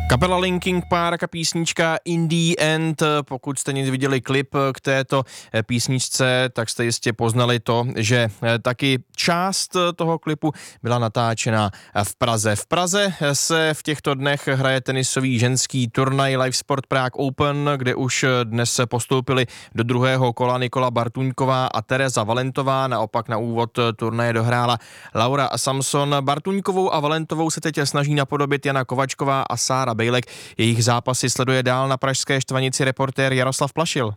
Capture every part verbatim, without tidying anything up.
Kapela Linkin Park a písnička In the End. Pokud jste někdy viděli klip k této písničce, tak jste jistě poznali to, že taky část toho klipu byla natáčena v Praze. V Praze se v těchto dnech hraje tenisový ženský turnaj Live Sport Prague Open, kde už dnes postoupili do druhého kola Nikola Bartuňková a Tereza Valentová. Naopak na úvod turnaje dohrála Laura Samson. Bartuňkovou a Valentovou se teď snaží napodobit Jana Kovačková a Sára Bejlek. Jejich zápasy sleduje dál na pražské Štvanici reportér Jaroslav Plašil.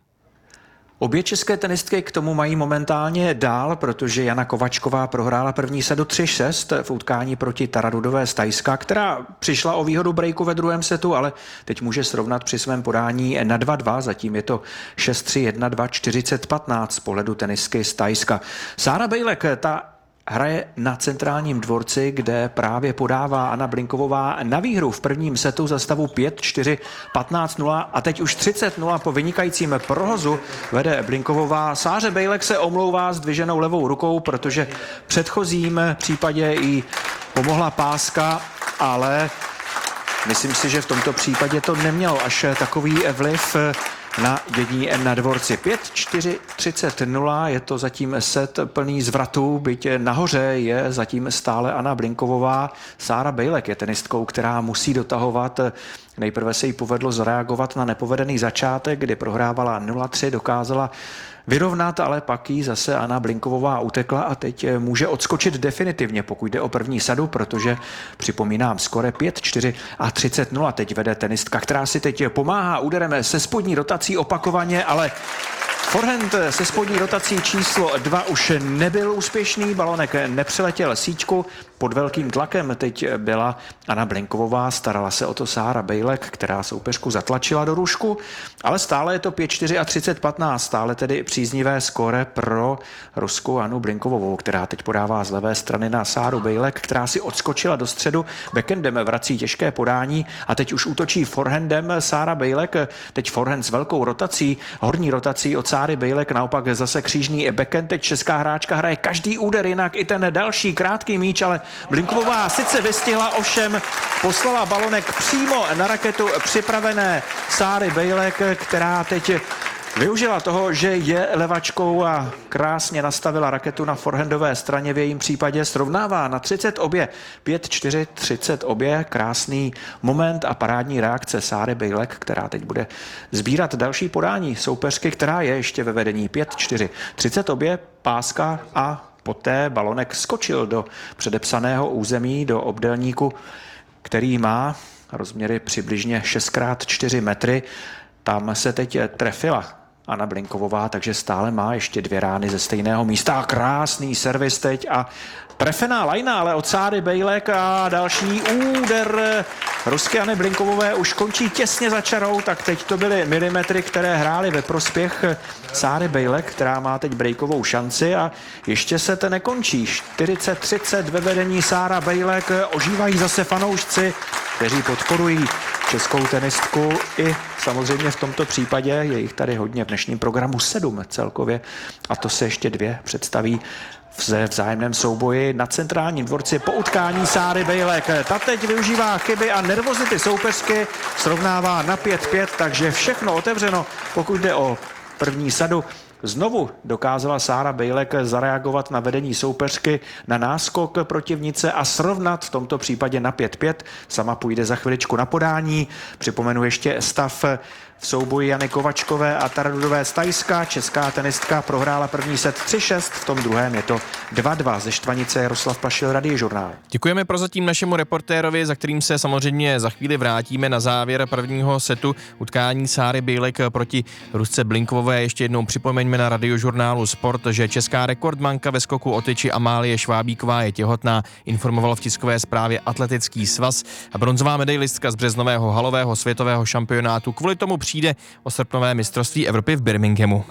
Obě české tenistky k tomu mají momentálně dál, protože Jana Kovačková prohrála první setu tři šest v utkání proti Taradudové z Thajska, která přišla o výhodu breaku ve druhém setu, ale teď může srovnat při svém podání na dva dva, zatím je to šest tři, jedna dva, čtyřicet patnáct z pohledu tenistky z Thajska. Sára Bejlek, ta hraje na Centrálním dvorci, kde právě podává Anna Blinkovová na výhru v prvním setu za stavu pět čtyři, patnáct nula a teď už třicet nula po vynikajícím prohozu vede Blinkovová. Sáře Bejlek se omlouvá s dviženou levou rukou, protože v předchozím případě jí pomohla páska, ale myslím si, že v tomto případě to nemělo až takový vliv na dění na dvorci. pět čtyři, třicet nula, je to zatím set plný zvratů, byť nahoře je zatím stále Anna Blinkovová. Sára Bejlek je tenistkou, která musí dotahovat. Nejprve se jí povedlo zareagovat na nepovedený začátek, kdy prohrávala nula tři, dokázala vyrovnat, ale pak jí zase Anna Blinkovová utekla a teď může odskočit definitivně, pokud jde o první sadu, protože připomínám skore pět čtyři a třicet nula. Teď vede tenistka, která si teď pomáhá úderem se spodní rotací opakovaně, ale forehand se spodní rotací číslo dva už nebyl úspěšný, balonek nepřeletěl síťku, pod velkým tlakem teď byla Anna Blinkovová, starala se o to Sára Bejlek, která soupeřku zatlačila do růžku, ale stále je to pět čtyři a třicet patnáct, stále tedy příznivé skóre pro Rusku Annu Blinkovovou, která teď podává z levé strany na Sáru Bejlek, která si odskočila do středu, backhandem vrací těžké podání a teď už útočí forehandem Sára Bejlek, teď forehand s velkou rotací, horní rotací od Sáry Bejlek, naopak zase křížný backhand, teď česká hráčka hraje každý úder jinak, i ten další krátký míč, ale Blinkovová sice vystihla, ovšem poslala balonek přímo na raketu připravené Sáry Bejlek, která teď využila toho, že je levačkou a krásně nastavila raketu na forehandové straně, v jejím případě srovnává na třicet obě, pět čtyři, třicet obě, krásný moment a parádní reakce Sáry Bejlek, která teď bude sbírat další podání soupeřky, která je ještě ve vedení pět čtyři, třicet obě, páska a poté balonek skočil do předepsaného území, do obdélníku, který má rozměry přibližně šest krát čtyři metry. Tam se teď trefila Anna Blinkovová, takže stále má ještě dvě rány ze stejného místa. Krásný servis teď a trefená lajna, ale od Sáry Bejlek a další úder ruské Anny Blinkovové už končí těsně za čarou, tak teď to byly milimetry, které hrály ve prospěch Sáry Bejlek, která má teď breakovou šanci a ještě se to nekončí. čtyřicet třicet ve vedení Sára Bejlek, ožívají zase fanoušci, kteří podporují českou tenistku i samozřejmě v tomto případě, je jich tady hodně v dnešním programu sedm celkově a to se ještě dvě představí v vzájemném souboji na Centrálním dvorci po utkání Sáry Bejlek. Ta teď využívá chyby a nervozity soupeřky, srovnává na pět pět, takže všechno otevřeno, pokud jde o první sadu. Znovu dokázala Sára Bejlek zareagovat na vedení soupeřky, na náskok protivnice a srovnat v tomto případě na pět pět. Sama půjde za chviličku na podání. Připomenu ještě stav v souboji Jany Kovačkové a Taradudové z Thajska. Česká tenistka prohrála první set tři šest, v tom druhém je to dva dva. Ze Štvanice Jaroslav Plašil, Radiožurnál. Děkujeme prozatím našemu reportérovi, za kterým se samozřejmě za chvíli vrátíme na závěr prvního setu utkání Sáry Bejlek proti Rusce Blinkovové. Ještě jednou připomeňme na Radiožurnálu Sport, že česká rekordmanka ve skoku o tyči Amálie Švábíková je těhotná, informoval v tiskové zprávě Atletický svaz. A bronzová medailistka z březnového halového světového šampionátu kvůli tomu přijde o srpnové mistrovství Evropy v Birminghamu.